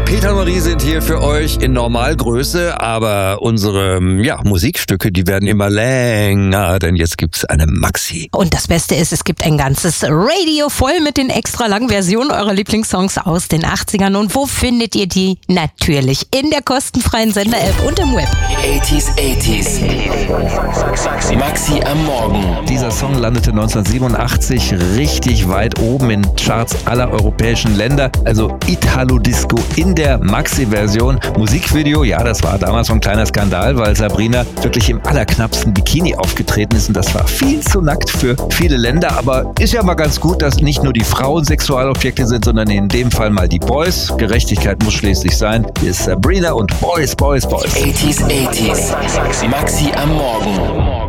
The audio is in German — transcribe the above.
Peter und Marie sind hier für euch in Normalgröße, aber unsere Musikstücke, die werden immer länger, denn jetzt gibt's eine Maxi. Und das Beste ist, es gibt ein ganzes Radio voll mit den extra langen Versionen eurer Lieblingssongs aus den 80ern. Und wo findet ihr die? Natürlich in der kostenfreien Sender-App und im Web. 80s. Maxi am Morgen. Dieser Song landete 1987 richtig weit oben in Charts aller europäischen Länder. Also Italo-Disco in der Maxi-Version. Musikvideo, ja, das war damals so ein kleiner Skandal, weil Sabrina wirklich im allerknappsten Bikini aufgetreten ist und das war viel zu nackt für viele Länder, aber ist ja mal ganz gut, dass nicht nur die Frauen Sexualobjekte sind, sondern in dem Fall mal die Boys. Gerechtigkeit muss schließlich sein. Hier ist Sabrina und Boys. 80s. Maxi am Morgen.